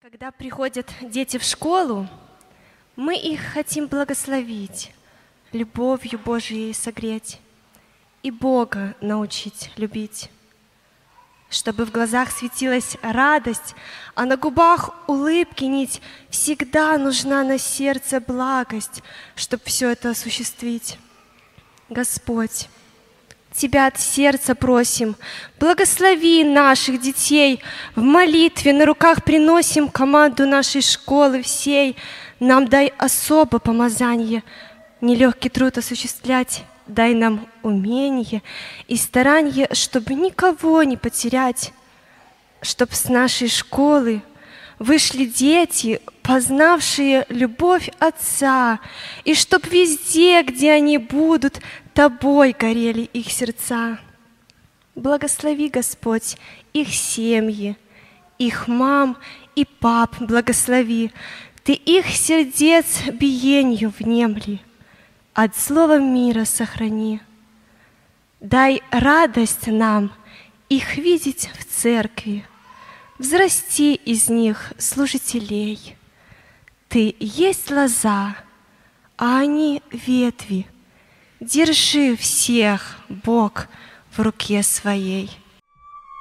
Когда приходят дети в школу, мы их хотим благословить, любовью Божией согреть и Бога научить любить, чтобы в глазах светилась радость, а на губах улыбки нить. Всегда нужна на сердце благость, чтобы все это осуществить. Господь, Тебя от сердца просим, благослови наших детей, в молитве на руках приносим команду нашей школы всей. Нам дай особо помазание, нелегкий труд осуществлять, дай нам умение и старание, чтобы никого не потерять, чтоб с нашей школы вышли дети, познавшие любовь Отца, и чтоб везде, где они будут, Тобой горели их сердца. Благослови, Господь, их семьи, их мам и пап благослови. Ты их сердец биенью внемли, от злого мира сохрани. Дай радость нам их видеть в церкви, взрасти из них служителей. Ты есть лоза, а они ветви. Держи всех, Бог, в руке своей.